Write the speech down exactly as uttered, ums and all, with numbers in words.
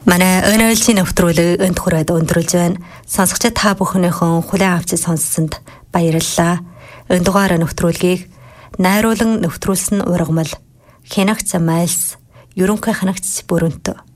Манай өнөө өөлжийн нэвтрүүлэг энд хүрээд өндөрлж байна. Сонсогчид та бүхнийхэн хүлээн авч сонссонд баярлалаа. Энэ дугаар нэвтрүүлгийг найруулан нэвтрүүлсэн ургамал Хянагт Майлс, ерөнхий хянагт Бүрэнтө